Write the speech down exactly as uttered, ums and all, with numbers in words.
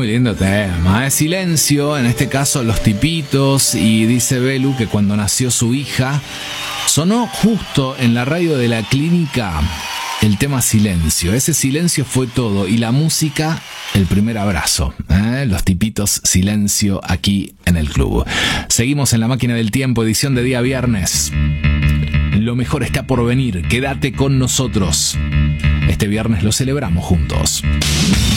Muy lindo tema, ¿eh? Silencio, en este caso Los Tipitos, y dice Belu que cuando nació su hija sonó justo en la radio de la clínica el tema Silencio. Ese silencio fue todo, y la música, el primer abrazo, ¿eh? Los Tipitos, Silencio, aquí en el club. Seguimos en La Máquina del Tiempo, edición de día viernes. Lo mejor está por venir, quédate con nosotros. Este viernes lo celebramos juntos.